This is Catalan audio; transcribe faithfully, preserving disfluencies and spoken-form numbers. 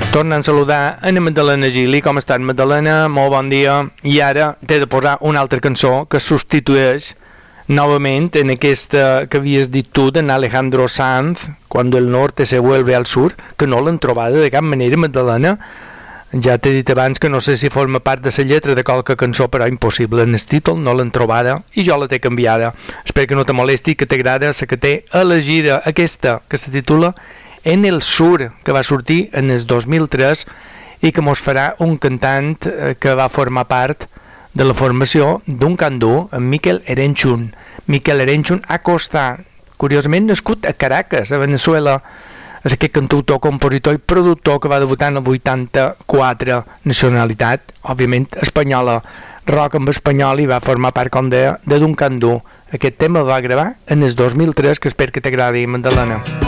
Tornant a saludar a Magdalena Gili. Com estàs, Magdalena? Molt bon dia. I ara t'he de posar una altra cançó que substitueix novament en aquesta que havies dit tu d'en Alejandro Sanz, Cuando el norte se vuelve al sur, que no l'han trobada de cap manera, Magdalena. Ja t'he dit abans que no sé si forma part de la lletra de qualque cançó, però impossible. En el títol no l'han trobada i jo la t'he canviada. Espero que no te molesti, que t'agrada la que t'he elegida, aquesta, que se titula En el sur, que va sortir en el dos mil tres i que mos farà un cantant que va formar part de la formació d'un candú, en Miquel Erenchun. Miquel Erenchun ha costat, curiosament nascut a Caracas, a Venezuela, és aquest cantautor, compositor i productor que va debutar en el vuitanta-quatre, nacionalitat, òbviament, espanyola, rock amb espanyol, i va formar part, com deia, de d'un candú. Aquest tema el va gravar en el dos mil tres, que espero que t'agradi, Magdalena.